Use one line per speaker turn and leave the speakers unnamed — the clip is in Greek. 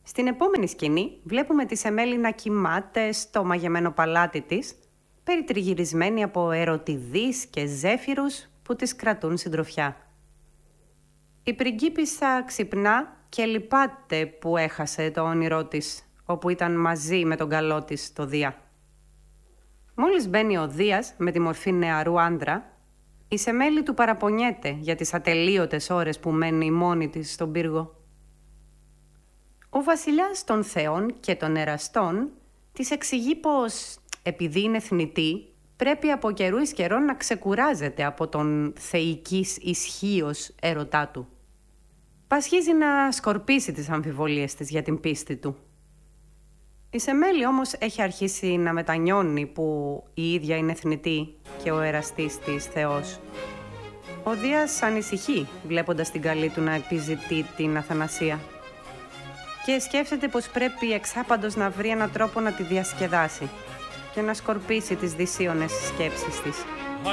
Στην επόμενη σκηνή βλέπουμε τη Σεμέλη να κοιμάται στο μαγεμένο παλάτι της, περιτριγυρισμένη από ερωτιδείς και ζέφυρους που της κρατούν συντροφιά. Η πριγκίπισσα ξυπνά και λυπάται που έχασε το όνειρό της, όπου ήταν μαζί με τον καλό της, το Δία. Μόλις μπαίνει ο Δίας με τη μορφή νεαρού άντρα, η Σεμέλη του παραπονιέται για τις ατελείωτες ώρες που μένει μόνη της στον πύργο. Ο βασιλιάς των θεών και των εραστών της εξηγεί πως, επειδή είναι θνητή, πρέπει από καιρού εις καιρόν να ξεκουράζεται από τον θεϊκής ισχύος έρωτά του. Πασχίζει να σκορπίσει τις αμφιβολίες της για την πίστη του. Η Σεμέλη όμως έχει αρχίσει να μετανιώνει που η ίδια είναι θνητή και ο εραστής της Θεός. Ο Δίας ανησυχεί βλέποντας την καλή του να επιζητεί την αθανασία και σκέφτεται πως πρέπει εξάπαντος να βρει έναν τρόπο να τη διασκεδάσει και να σκορπίσει τις δυσίωνες σκέψεις της.